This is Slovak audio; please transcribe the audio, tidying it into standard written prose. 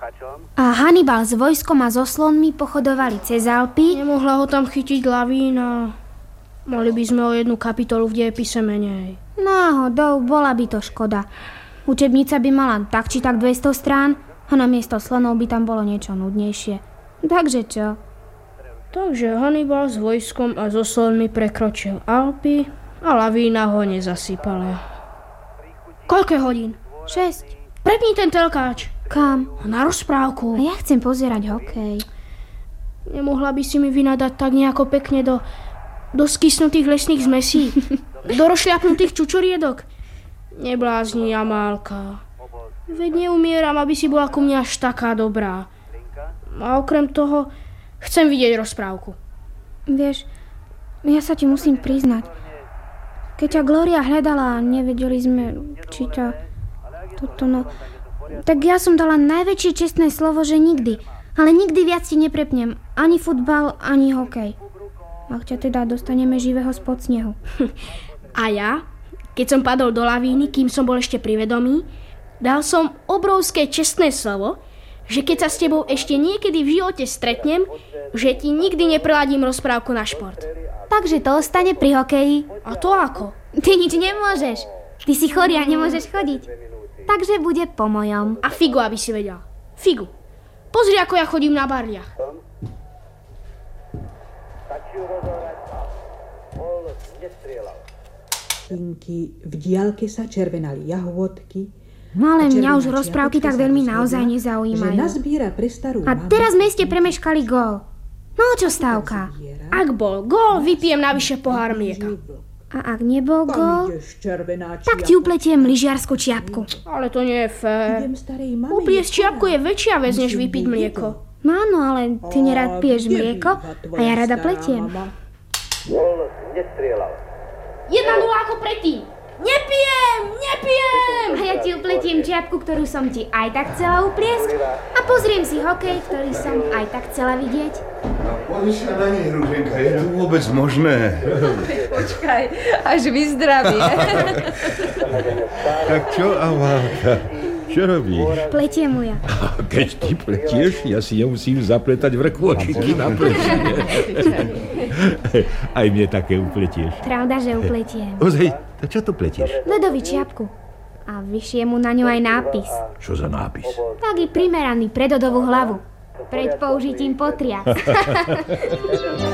A Hannibal s vojskom a so slonmi pochodovali cez Alpy. Nemohla ho tam chytiť lavína. Mali by sme o jednu kapitolu v dejepise menej. Náhodou, bola by to škoda. Učebnica by mala tak či tak 200 strán a namiesto slonov by tam bolo niečo nudnejšie. Takže čo? Takže Hannibal s vojskom a so slonmi prekročil Alpy a lavína ho nezasypala. Koľko hodín? 6. Prepni ten telkáč. Kam? Na rozprávku. Ja chcem pozerať hokej. Nemohla by si mi vynadať tak nejako pekne do skysnutých lesných zmesí? Do rozšľapnutých čučoriedok? Neblázni, Jamálka. Veď neumieram, aby si bola ku mne až taká dobrá. A okrem toho chcem vidieť rozprávku. Vieš, ja sa ti musím priznať. Keď ťa Gloria hľadala a nevedeli sme, či ťa tak ja som dala najväčšie čestné slovo, že nikdy. Ale nikdy viac ti neprepnem. Ani futbal, ani hokej. Ak ťa teda dostaneme živého spod snehu. A ja, keď som padol do lavíny, kým som bol ešte pri vedomí, dal som obrovské čestné slovo, že keď sa s tebou ešte niekedy v živote stretnem, že ti nikdy nepreladím rozprávku na šport. Takže to ostane pri hokeji. A to ako? Ty nič nemôžeš. Ty si chorý a nemôžeš chodiť. Takže bude po mojom. A figu, aby si vedel. Figu. Pozri, ako ja chodím na barliach. V diaľke sa červenali jahovodky. No ale mňa už rozprávky tak veľmi naozaj nezaujímajú. A teraz sme ste premeškali gól. No čo stávka? Ak bol gól, vypijem navyše pohár mlieka. A ak nebol gól, tak ti upletiem lyžiarsku čiapku. Ale to nie je fér. Upliesť čiapku je väčšia vec, než vypiť mlieko. No áno, ale ty nerad piješ mlieko a ja rada pletiem. 1-0 ako predtým. Nepijem! A ja ti upletiem čiapku, ktorú som ti aj tak chcela upliesť a pozriem si hokej, ktorý som aj tak chcela vidieť. Pomyšľa na nej, Ruženka, je to vôbec možné? Počkaj, až vyzdravie. Tak čo, Amálka? Čo robíš? Pletiem mu ja. Keď ty pletieš, ja si nemusím zapletať vrkôčiky na plečie. Aj mne také upletieš. Pravda, že upletiem. Ozaj, to čo tu pletieš? Ledovi čiapku. A vyšie mu na ňu aj nápis. Čo za nápis? Taký primeraný pre Dodovú hlavu. Pred použitím potrias.